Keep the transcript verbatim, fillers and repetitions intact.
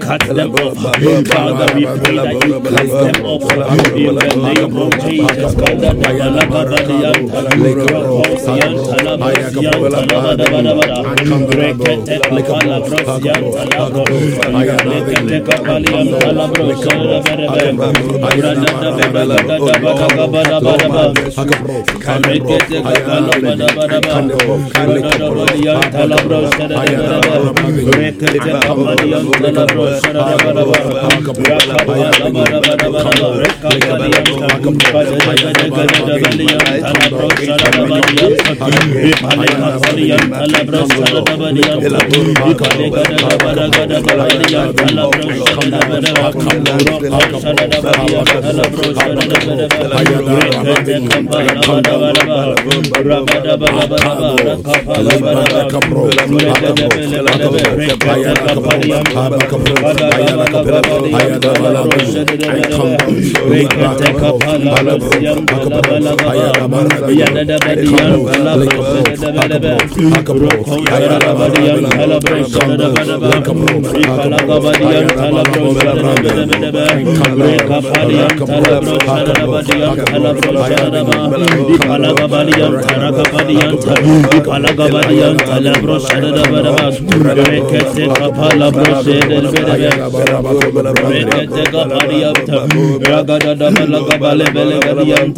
cut them off. Father, we pray that you cut them off in the name of Jesus. Kanda dabala kabadiyan talabro kosiyan talabasiyan talabadabadabada. Rekete kapala brosiyan talabro. Rekete kapaliyan talabro sarabadabada. Radadabadabadabadabadabadabada. Rekete kapala badabadaba. Radadabadiyan talabro sarabadabada. Rekete kapaliyan talabro sarabadabada. Rakabadabadabadabada. Rekabadiyan Raga